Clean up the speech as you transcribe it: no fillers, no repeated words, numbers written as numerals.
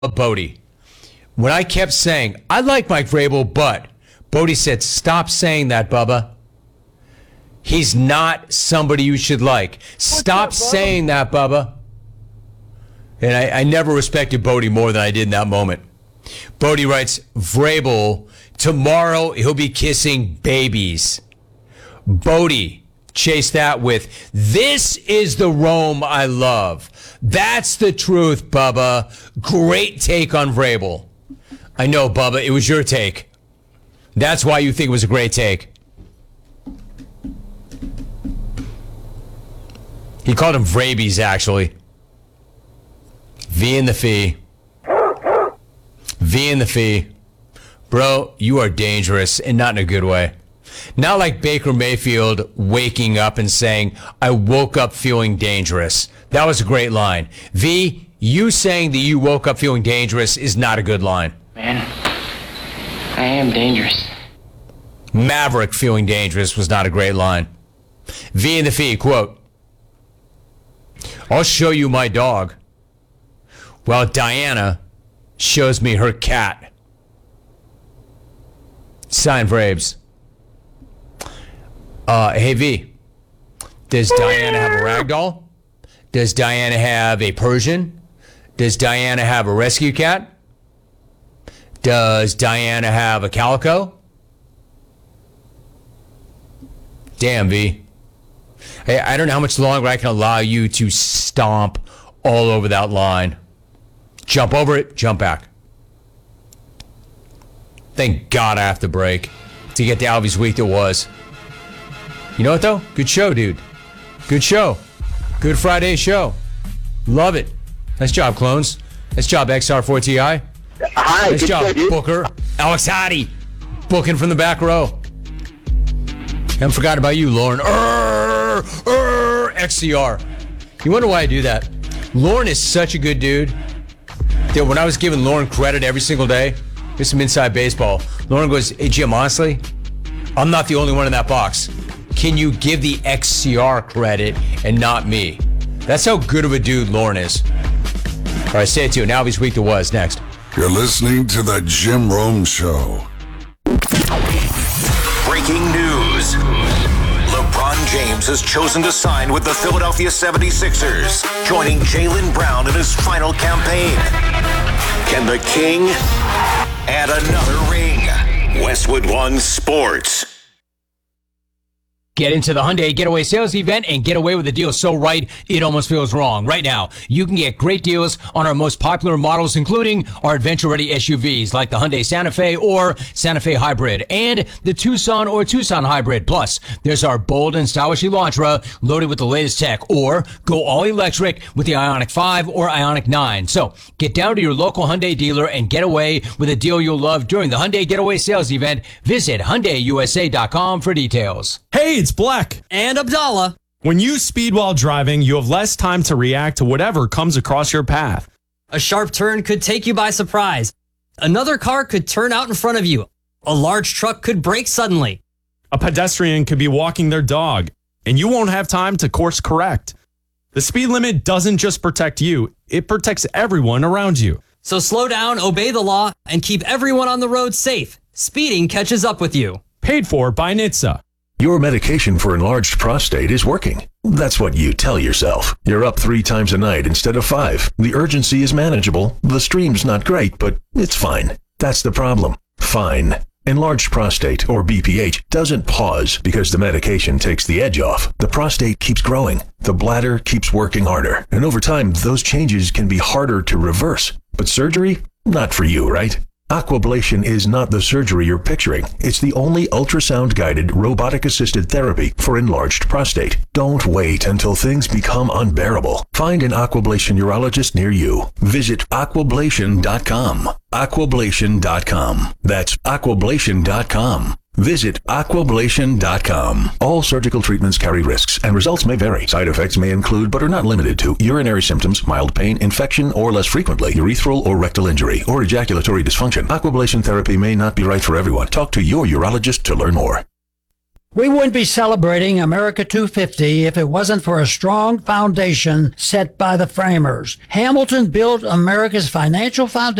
Bodie. When I kept saying, I like Mike Vrabel, but Bodie said, stop saying that, Bubba. He's not somebody you should like. Stop saying that, Bubba. And I never respected Bodie more than I did in that moment. Bodie writes, Vrabel, tomorrow he'll be kissing babies. Bodie, chase that with, this is the Rome I love. That's the truth, Bubba. Great take on Vrabel. I know, Bubba, it was your take. That's why you think it was a great take. He called him Vrabies, actually. V in the fee. V in the fee. Bro, you are dangerous, and not in a good way. Not like Baker Mayfield waking up and saying, I woke up feeling dangerous. That was a great line. V, you saying that you woke up feeling dangerous is not a good line. Man, I am dangerous. Maverick feeling dangerous was not a great line. V in the fee, quote, I'll show you my dog while Diana shows me her cat. Sign Vrabes. Hey, V, does Diana have a ragdoll? Does Diana have a Persian? Does Diana have a rescue cat? Does Diana have a calico? Damn, V. Hey, I don't know how much longer I can allow you to stomp all over that line. Jump over it, jump back. Thank God I have to break to get to Alvy's week that was. You know what, though? Good show, dude. Good show. Good Friday show. Love it. Nice job, clones. Nice job, XR4TI. Hi, nice job, Booker. Alex Hottie. Booking from the back row. Haven't forgotten about you, Lauren. XCR. You wonder why I do that? Lauren is such a good dude that when I was giving Lauren credit every single day, here's some inside baseball. Lauren goes, hey, Jim, honestly, I'm not the only one in that box. Can you give the XCR credit and not me? That's how good of a dude Lauren is. All right, stay tuned. Now, this week there was next. You're listening to the Jim Rome Show. Breaking news. LeBron James has chosen to sign with the Philadelphia 76ers, joining Jaylen Brown in his final campaign. Can the King add another ring? Westwood One Sports. Get into the Hyundai Getaway Sales Event and get away with a deal so right, it almost feels wrong. Right now, you can get great deals on our most popular models, including our adventure-ready SUVs like the Hyundai Santa Fe or Santa Fe Hybrid and the Tucson or Tucson Hybrid. Plus, there's our bold and stylish Elantra loaded with the latest tech, or go all-electric with the Ioniq 5 or Ioniq 9. So, get down to your local Hyundai dealer and get away with a deal you'll love during the Hyundai Getaway Sales Event. Visit HyundaiUSA.com for details. Hey, it's Black. And Abdallah. When you speed while driving, you have less time to react to whatever comes across your path. A sharp turn could take you by surprise. Another car could turn out in front of you. A large truck could brake suddenly. A pedestrian could be walking their dog, and you won't have time to course correct. The speed limit doesn't just protect you, it protects everyone around you. So slow down, obey the law, and keep everyone on the road safe. Speeding catches up with you. Paid for by NHTSA. Your medication for enlarged prostate is working. That's what you tell yourself. You're up 3 times a night instead of 5. The urgency is manageable. The stream's not great, but it's fine. That's the problem. Fine. Enlarged prostate, or BPH, doesn't pause because the medication takes the edge off. The prostate keeps growing. The bladder keeps working harder. And over time, those changes can be harder to reverse. But surgery? Not for you, right? Aquablation is not the surgery you're picturing. It's the only ultrasound-guided, robotic-assisted therapy for enlarged prostate. Don't wait until things become unbearable. Find an Aquablation urologist near you. Visit aquablation.com. Aquablation.com. That's aquablation.com. Visit aquablation.com. All surgical treatments carry risks, and results may vary. Side effects may include, but are not limited to, urinary symptoms, mild pain, infection, or less frequently, urethral or rectal injury, or ejaculatory dysfunction. Aquablation therapy may not be right for everyone. Talk to your urologist to learn more. We wouldn't be celebrating America 250 if it wasn't for a strong foundation set by the framers. Hamilton built America's financial foundation